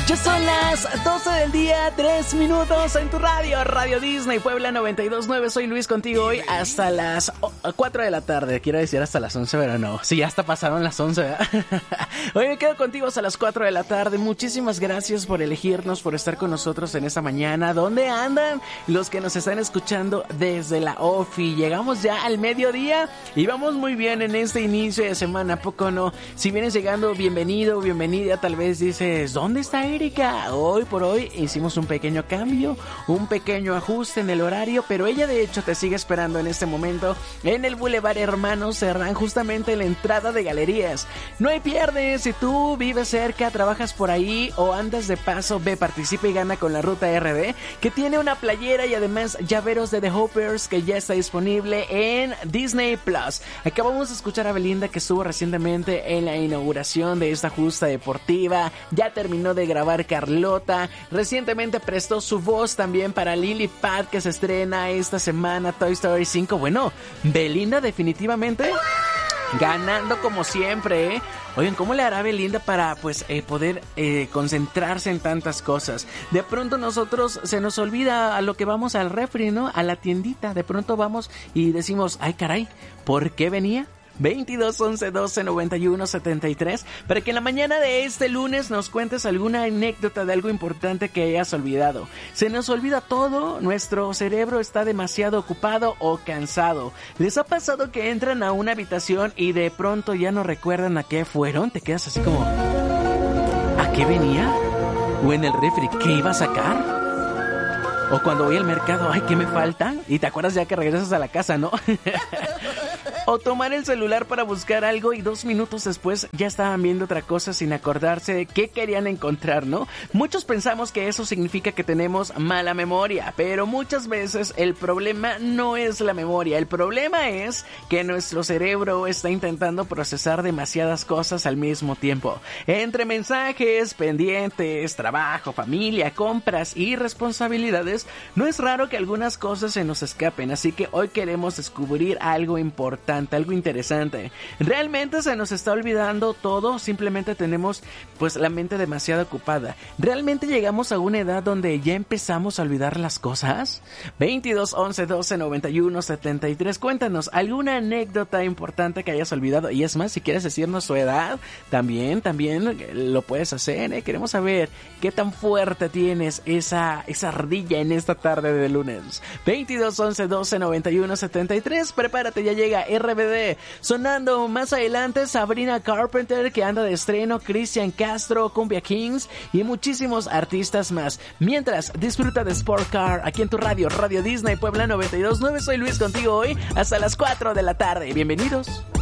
Ya son las 12 del día, 3 minutos en tu radio, Radio Disney Puebla 92.9. Soy Luis contigo hoy hasta las 4 de la tarde. Quiero decir hasta las 11, pero no. Sí, hasta pasaron las 11, ¿verdad? Hoy me quedo contigo hasta las 4 de la tarde. Muchísimas gracias por elegirnos, por estar con nosotros en esta mañana. ¿Dónde andan los que nos están escuchando desde la OFI? Llegamos ya al mediodía y vamos muy bien en este inicio de semana, ¿a poco no? Si vienes llegando, bienvenido, bienvenida. Tal vez dices, ¿dónde está Erika? Hoy por hoy hicimos un pequeño cambio, un pequeño ajuste en el horario, pero ella de hecho te sigue esperando en este momento en el Boulevard Hermanos Serrán, justamente en la entrada de Galerías. No hay pierde, si tú vives cerca, trabajas por ahí o andas de paso, ve, participa y gana con la Ruta RD, que tiene una playera y además llaveros de The Hoppers que ya está disponible en Disney Plus. Acabamos de escuchar a Belinda, que estuvo recientemente en la inauguración de esta justa deportiva, ya terminó de grabar Carlota, recientemente prestó su voz también para Lily Pad, que se estrena esta semana, Toy Story 5. Bueno, Belinda definitivamente ganando como siempre, ¿eh? Oigan, ¿cómo le hará Belinda para poder concentrarse en tantas cosas? De pronto nosotros se nos olvida a lo que vamos al refri, ¿no? A la tiendita, de pronto vamos y decimos, ay caray, ¿por qué venía? 22 11 12 91 73 para que en la mañana de este lunes nos cuentes alguna anécdota de algo importante que hayas olvidado. Se nos olvida todo, nuestro cerebro está demasiado ocupado o cansado. ¿Les ha pasado que entran a una habitación y de pronto ya no recuerdan a qué fueron? Te quedas así como, ¿a qué venía? ¿O en el refri qué iba a sacar? O cuando voy al mercado, ay, ¿qué me falta? Y te acuerdas ya que regresas a la casa, ¿no? O tomar el celular para buscar algo y 2 minutos después ya estaban viendo otra cosa sin acordarse de qué querían encontrar, ¿no? Muchos pensamos que eso significa que tenemos mala memoria, pero muchas veces el problema no es la memoria. El problema es que nuestro cerebro está intentando procesar demasiadas cosas al mismo tiempo. Entre mensajes, pendientes, trabajo, familia, compras y responsabilidades, no es raro que algunas cosas se nos escapen, así que hoy queremos descubrir algo importante, algo interesante. ¿Realmente se nos está olvidando todo? ¿Simplemente tenemos la mente demasiado ocupada? ¿Realmente llegamos a una edad donde ya empezamos a olvidar las cosas? 22 11 12 91 73. Cuéntanos alguna anécdota importante que hayas olvidado. Y es más, si quieres decirnos su edad, también lo puedes hacer, ¿eh? Queremos saber qué tan fuerte tienes esa ardilla en esta tarde de lunes. 22 11 12 91 73. Prepárate, ya llega RBD. Sonando más adelante Sabrina Carpenter, que anda de estreno, Cristian Castro, Cumbia Kings y muchísimos artistas más. Mientras, disfruta de Sport Car aquí en tu radio, Radio Disney Puebla 92.9. Soy Luis contigo hoy hasta las 4 de la tarde. Bienvenidos.